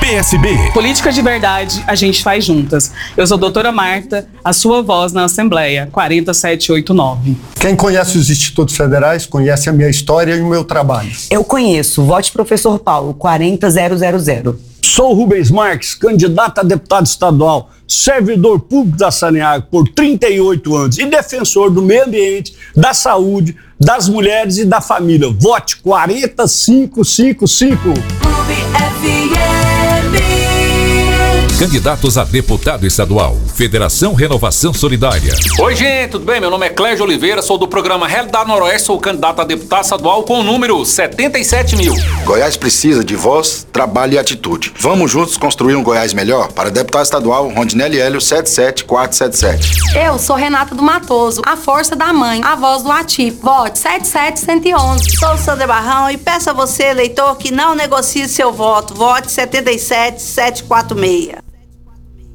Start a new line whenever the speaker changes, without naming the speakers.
PSB.
Política de verdade, a gente faz juntas. Eu sou a doutora Marta, a sua voz na Assembleia, 40789.
Quem conhece os institutos federais, conhece a minha história e o meu trabalho.
Eu conheço. Vote Professor Paulo, 40000.
Sou Rubens Marques, candidato a deputado estadual, servidor público da Saneago por 38 anos e defensor do meio ambiente, da saúde, das mulheres e da família. Vote 40555.
Candidatos a deputado estadual. Federação Renovação Solidária.
Oi, gente, tudo bem? Meu nome é Clésio Oliveira, sou do programa Realidade Noroeste, sou candidato a deputado estadual com o número 77.000.
Goiás precisa de voz, trabalho e atitude. Vamos juntos construir um Goiás melhor? Para deputado estadual, Rondinelli Hélio, 77477.
Eu sou Renata do Matoso, a força da mãe, a voz do ATIP. Vote 77111.
Sou Sandra Barrão e peço a você, eleitor, que não negocie seu voto. Vote 77746.